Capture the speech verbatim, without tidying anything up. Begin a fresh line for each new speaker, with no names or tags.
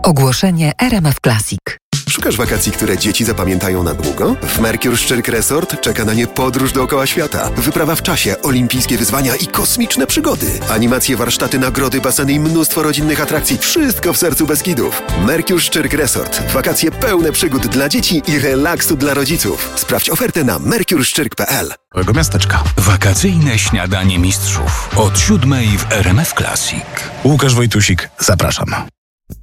Ogłoszenie R M F Classic.
Szukasz wakacji, które dzieci zapamiętają na długo? W Mercure Szczyrk Resort czeka na nie podróż dookoła świata. Wyprawa w czasie, olimpijskie wyzwania i kosmiczne przygody. Animacje, warsztaty, nagrody, baseny i mnóstwo rodzinnych atrakcji. Wszystko w sercu Beskidów. Mercure Szczyrk Resort. Wakacje pełne przygód dla dzieci i relaksu dla rodziców. Sprawdź ofertę na mercure szczyrk kropka p l.
Małego miasteczka.
Wakacyjne śniadanie mistrzów. Od siódmej w R M F Classic.
Łukasz Wojtusik, zapraszam.